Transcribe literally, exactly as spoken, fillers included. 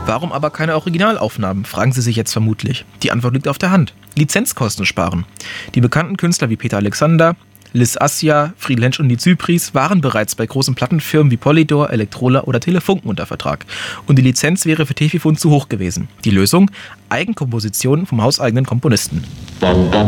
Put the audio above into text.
Warum aber keine Originalaufnahmen, fragen Sie sich jetzt vermutlich. Die Antwort liegt auf der Hand. Lizenzkosten sparen. Die bekannten Künstler wie Peter Alexander, Liz Assia, Fried Lensch und die Zypris waren bereits bei großen Plattenfirmen wie Polydor, Elektrola oder Telefunken unter Vertrag. Und die Lizenz wäre für Tefifun zu hoch gewesen. Die Lösung? Eigenkompositionen vom hauseigenen Komponisten.